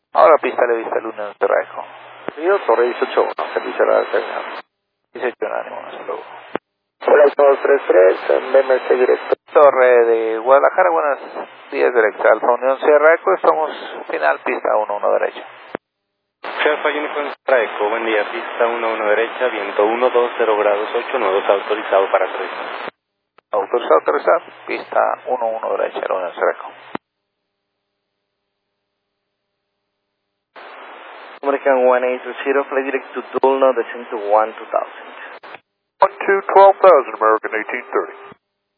Ahora pista le vista el Unión Cerraico. Río Torre 18-1, servicio a la terminal. 18 ánimo, hasta luego. Hola, 233, MMC directo. Torre de Guadalajara, buenos días, directa Alfa Unión Cerraico, estamos final, pista 1-1 derecha. Alfa Unión Cerraico, buen día, pista 1-1 derecha, viento 120 grados 8, nodos autorizado para aterrizar. Autorizado a aterrizar, pista 1-1 derecha, la Unión Cerraico. American 1830, flight direct to Dulno, descent to 1-2000. 12-12,000, American 1830.